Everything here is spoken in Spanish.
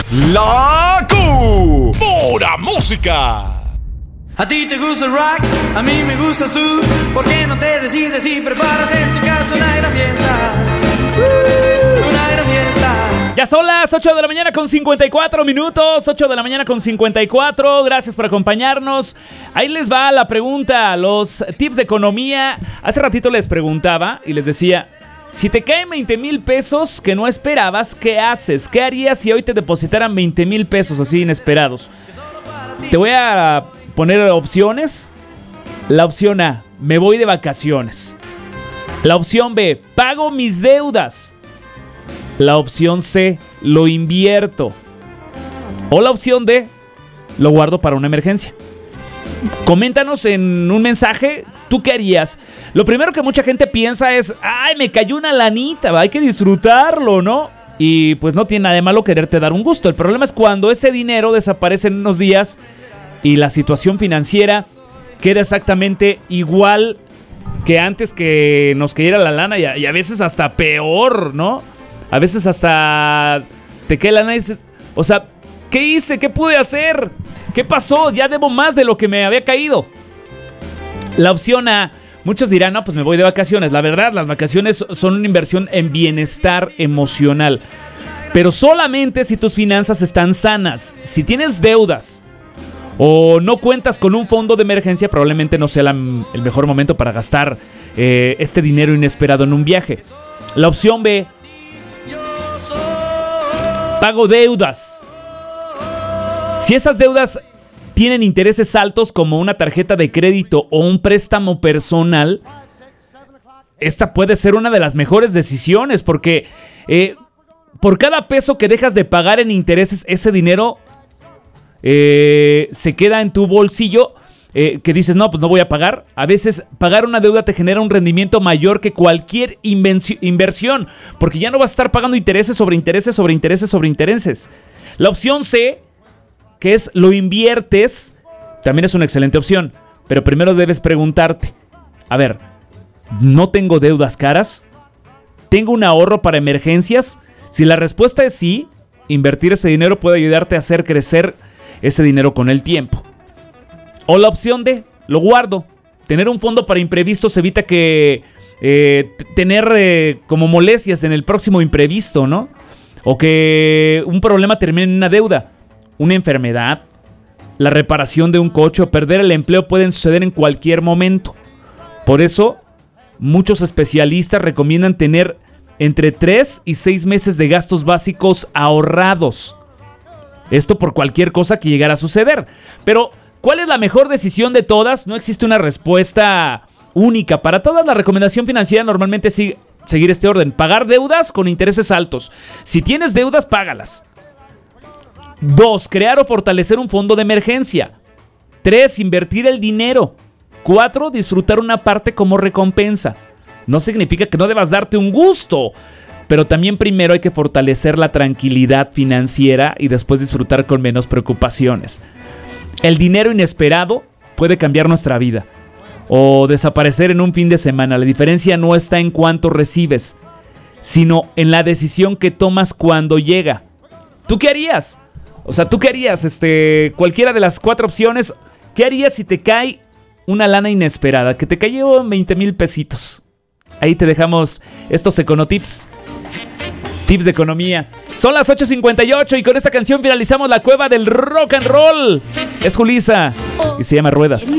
La Pura Música. A ti te gusta el rock, a mí me gustas tú. ¿Por qué no te decides y preparas en tu casa una gran fiesta? Una gran fiesta. Ya son las 8 de la mañana con 54 minutos. 8 de la mañana con 54. Gracias por acompañarnos. Ahí les va la pregunta, los tips de economía. Hace ratito les preguntaba y les decía: si te caen 20,000 pesos que no esperabas, ¿qué haces? ¿Qué harías si hoy te depositaran 20,000 pesos así inesperados? Te voy a poner opciones. La opción A: me voy de vacaciones. La opción B: pago mis deudas. La opción C: lo invierto. O la opción D: lo guardo para una emergencia. Coméntanos en un mensaje, ¿tú qué harías? Lo primero que mucha gente piensa es: ¡ay, me cayó una lanita! Hay que disfrutarlo, ¿no? Y pues no tiene nada de malo quererte dar un gusto. El problema es cuando ese dinero desaparece en unos días y la situación financiera queda exactamente igual que antes que nos cayera la lana, y a veces hasta peor, ¿no? A veces hasta te cae la lana y dices, o sea, ¿qué hice? ¿Qué pude hacer? ¿Qué pasó? Ya debo más de lo que me había caído. La opción A: muchos dirán, no, pues me voy de vacaciones. La verdad, las vacaciones son una inversión en bienestar emocional, pero solamente si tus finanzas están sanas. Si tienes deudas o no cuentas con un fondo de emergencia, probablemente no sea el mejor momento para gastar este dinero inesperado en un viaje. La opción B: pago deudas. Si esas deudas tienen intereses altos, como una tarjeta de crédito o un préstamo personal, esta puede ser una de las mejores decisiones, porque por cada peso que dejas de pagar en intereses, ese dinero se queda en tu bolsillo, que dices, no, pues no voy a pagar. A veces pagar una deuda te genera un rendimiento mayor que cualquier inversión, porque ya no vas a estar pagando intereses sobre intereses sobre intereses sobre intereses. La opción C, que es lo inviertes, también es una excelente opción, pero primero debes preguntarte: a ver, ¿no tengo deudas caras? ¿Tengo un ahorro para emergencias? Si la respuesta es sí, invertir ese dinero puede ayudarte a hacer crecer ese dinero con el tiempo. O la opción D: lo guardo. Tener un fondo para imprevistos evita que tener como molestias en el próximo imprevisto, ¿no? O que un problema termine en una deuda. Una enfermedad, la reparación de un coche o perder el empleo pueden suceder en cualquier momento. Por eso, muchos especialistas recomiendan tener entre 3 y 6 meses de gastos básicos ahorrados. Esto por cualquier cosa que llegara a suceder. Pero, ¿cuál es la mejor decisión de todas? No existe una respuesta única. Para todas, la recomendación financiera normalmente es seguir este orden: pagar deudas con intereses altos. Si tienes deudas, págalas. 2. Crear o fortalecer un fondo de emergencia. 3. Invertir el dinero. 4. Disfrutar una parte como recompensa. No significa que no debas darte un gusto, pero también primero hay que fortalecer la tranquilidad financiera y después disfrutar con menos preocupaciones. El dinero inesperado puede cambiar nuestra vida o desaparecer en un fin de semana. La diferencia no está en cuánto recibes, sino en la decisión que tomas cuando llega. ¿Tú qué harías? O sea, ¿tú qué harías? Cualquiera de las 4 opciones. ¿Qué harías si te cae una lana inesperada? Que te cayó 20,000 pesitos. Ahí te dejamos estos econotips. Tips de economía. Son las 8:58 y con esta canción finalizamos la cueva del rock and roll. Es Julissa y se llama Ruedas.